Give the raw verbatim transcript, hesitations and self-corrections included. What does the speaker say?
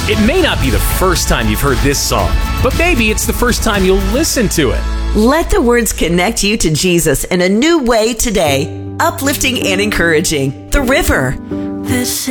It may not be the first time you've heard this song, but maybe it's the first time you'll listen to it. Let the words connect you to Jesus in a new way today. Uplifting and encouraging. The River. This